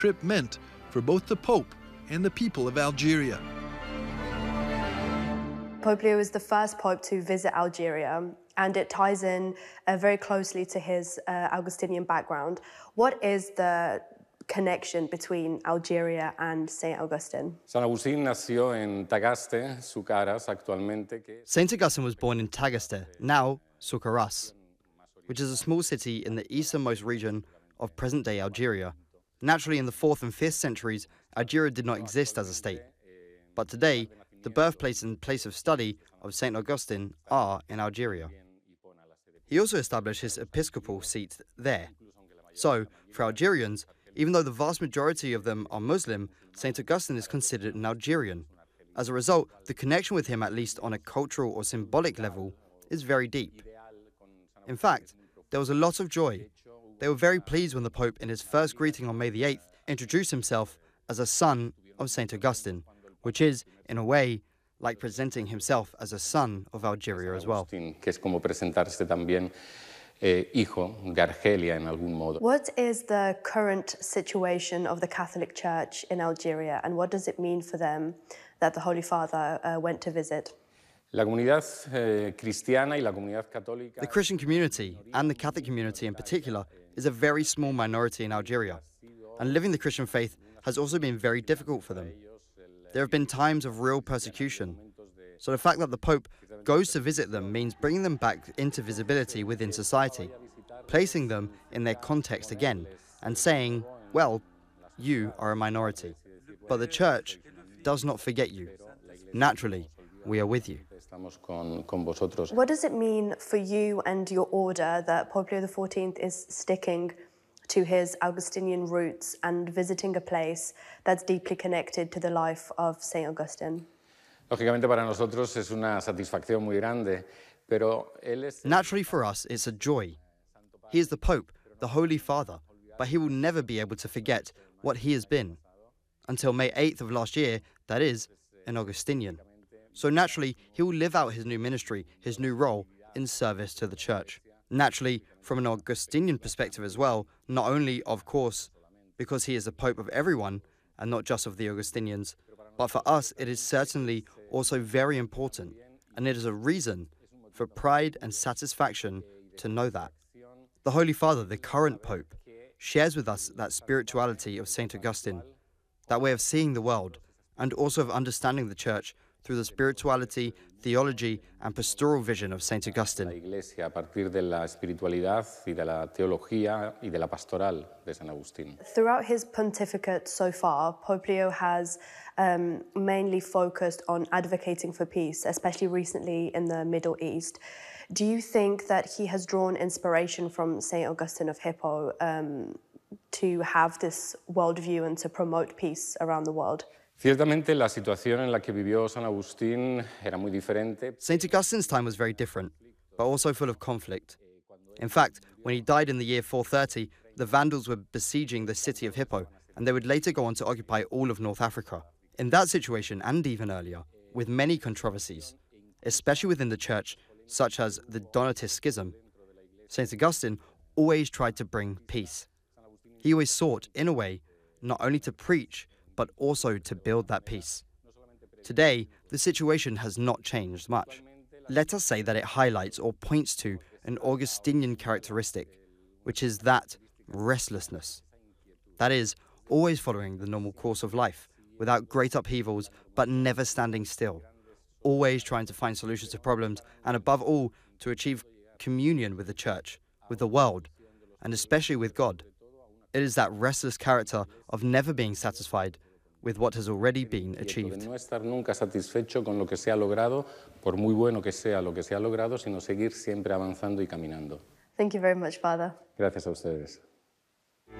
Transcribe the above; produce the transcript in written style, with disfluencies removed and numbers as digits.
trip meant for both the Pope and the people of Algeria. Pope Leo is the first pope to visit Algeria, and it ties in very closely to his Augustinian background. What is the connection between Algeria and St. Augustine? San Agustín nació en Tagaste, Sucaras, actualmente. St. Augustine was born in Tagaste, now Sucaras, which is a small city in the easternmost region of present-day Algeria. Naturally, in the 4th and 5th centuries, Algeria did not exist as a state. But today, the birthplace and place of study of St. Augustine are in Algeria. He also established his episcopal seat there. So, for Algerians, even though the vast majority of them are Muslim, St. Augustine is considered an Algerian. As a result, the connection with him, at least on a cultural or symbolic level, is very deep. In fact, there was a lot of joy. They were very pleased when the Pope, in his first greeting on May the 8th, introduced himself as a son of St. Augustine, which is, in a way, like presenting himself as a son of Algeria as well. Que es como presentarse también hijo de Argelia en algún modo. What is the current situation of the Catholic Church in Algeria, and what does it mean for them that the Holy Father went to visit? La comunidad cristiana y la comunidad católica. The Christian community, and the Catholic community in particular, is a very small minority in Algeria, and living the Christian faith has also been very difficult for them. There have been times of real persecution, so the fact that the Pope goes to visit them means bringing them back into visibility within society, placing them in their context again, and saying, well, you are a minority, but the Church does not forget you. Naturally, we are with you. What does it mean for you and your order that Pope Leo XIV is sticking to his Augustinian roots and visiting a place that's deeply connected to the life of St. Augustine? Lógicamente para nosotros es una satisfacción muy grande, pero él es... Naturally for us, it's a joy. He is the Pope, the Holy Father, but he will never be able to forget what he has been. Until May 8th of last year, that is, an Augustinian. So naturally, he will live out his new ministry, his new role, in service to the Church. Naturally, from an Augustinian perspective as well, not only, of course, because he is the Pope of everyone, and not just of the Augustinians, but for us it is certainly also very important, and it is a reason for pride and satisfaction to know that. The Holy Father, the current Pope, shares with us that spirituality of St. Augustine, that way of seeing the world, and also of understanding the Church through the spirituality, theology, and pastoral vision of St. Augustine. La Iglesia a partir de la espiritualidad y de la teología y de la pastoral de San Agustín. Throughout his pontificate so far, Pope Leo has mainly focused on advocating for peace, especially recently in the Middle East. Do you think that he has drawn inspiration from St. Augustine of Hippo to have this worldview and to promote peace around the world? Ciertamente, la situación en la que vivió San Agustín era muy diferente. St. Augustine's time was very different, but also full of conflict. In fact, when he died in the year 430, the Vandals were besieging the city of Hippo, and they would later go on to occupy all of North Africa. In that situation, and even earlier, with many controversies, especially within the Church, such as the Donatist Schism, St. Augustine always tried to bring peace. He always sought, in a way, not only to preach, but also to build that peace. Today, the situation has not changed much. Let us say that it highlights or points to an Augustinian characteristic, which is that restlessness. That is, always following the normal course of life, without great upheavals, but never standing still. Always trying to find solutions to problems, and above all, to achieve communion with the Church, with the world, and especially with God. It is that restless character of never being satisfied with what has already been achieved. No estar nunca satisfecho con lo que se ha logrado, por muy bueno que sea lo que se ha logrado, sino seguir siempre avanzando y caminando. Thank you very much, Father. Gracias a ustedes.